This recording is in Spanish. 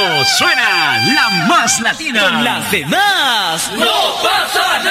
suena La Más Latina. Con las demás no pasa nada.